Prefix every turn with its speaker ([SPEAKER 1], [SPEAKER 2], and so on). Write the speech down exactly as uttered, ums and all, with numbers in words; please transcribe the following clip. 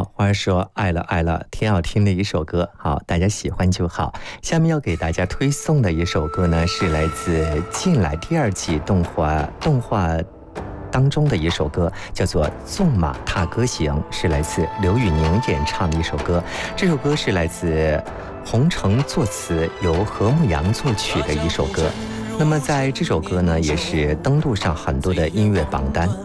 [SPEAKER 1] 好，话说爱了爱了，挺好听的一首歌，好，大家喜欢就好。下面要给大家推送的一首歌呢，是来自《进来》第二季动画动画当中的一首歌，叫做《纵马踏歌行》，是来自刘宇宁演唱的一首歌。这首歌是来自洪承作词，由何牧阳作曲的一首歌。那么在这首歌呢，也是登录上很多的音乐榜单。